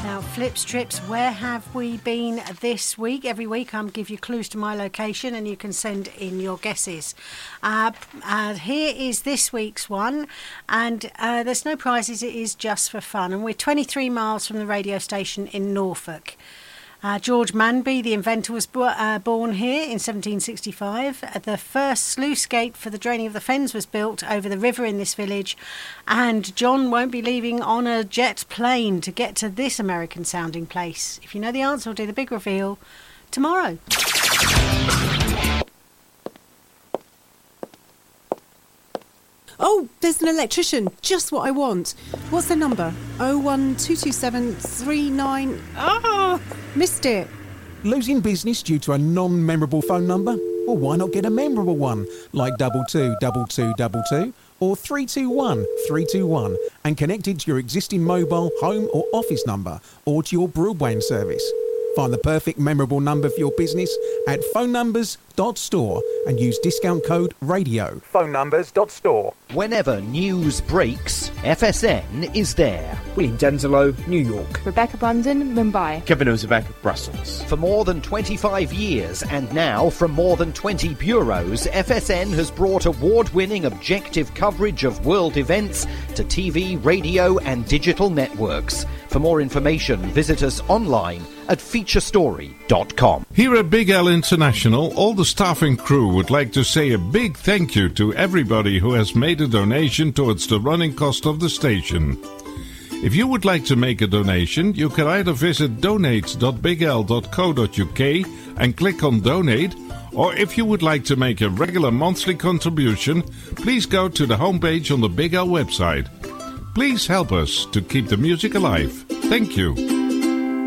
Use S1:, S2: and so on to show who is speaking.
S1: Now, Flips Trips, where have we been this week? Every week I'll give you clues to my location and you can send in your guesses. Here is this week's one, and there's no prizes, it is just for fun. And we're 23 miles from the radio station in Norfolk. George Manby, the inventor, was born here in 1765. The first sluice gate for the draining of the fens was built over the river in this village. And John won't be leaving on a jet plane to get to this American-sounding place. If you know the answer, we'll do the big reveal tomorrow.
S2: Oh, there's an electrician. Just what I want. What's the number? 0122739... Oh, missed it.
S3: Losing business due to a non-memorable phone number? Well, why not get a memorable one, like 222222 or 321321, and connect it to your existing mobile, home or office number, or to your broadband service. Find the perfect memorable number for your business at phonenumbers.store and use discount code RADIO. Phonenumbers.store.
S4: Whenever news breaks, FSN is there.
S5: William Denzelo, New York.
S6: Rebecca Brandon, Mumbai.
S5: Kevin Ozebek, Brussels.
S4: For more than 25 years and now from more than 20 bureaus, FSN has brought award-winning objective coverage of world events to TV, radio and digital networks. For more information, visit us online at featurestory.com.
S7: Here at Big L International, all the staff and crew would like to say a big thank you to everybody who has made a donation towards the running cost of the station. If you would like to make a donation, you can either visit donate.bigl.co.uk and click on donate, or if you would like to make a regular monthly contribution, please go to the homepage on the Big L website. Please help us to keep the music alive. Thank you.